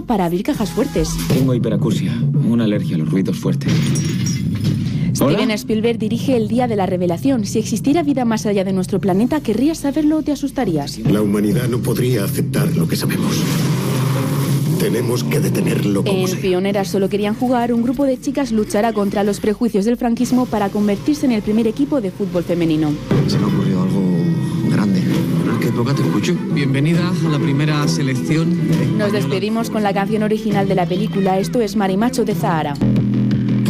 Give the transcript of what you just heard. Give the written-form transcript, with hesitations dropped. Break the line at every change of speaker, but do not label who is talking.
para abrir cajas fuertes.
Tengo hiperacusia, una alergia a los ruidos fuertes.
Steven
¿Hola?
Spielberg dirige El Día de la Revelación. Si existiera vida más allá de nuestro planeta, ¿querrías saberlo o te asustarías?
La humanidad no podría aceptar lo que sabemos. Tenemos que detenerlo como
En
sea.
Pioneras solo querían jugar, un grupo de chicas luchará contra los prejuicios del franquismo para convertirse en el primer equipo de fútbol femenino.
Se me ha ocurrido algo grande. ¿En qué época te escucho? Bienvenida a la primera selección.
Nos despedimos con la canción original de la película. Esto es Marimacho de Zahara.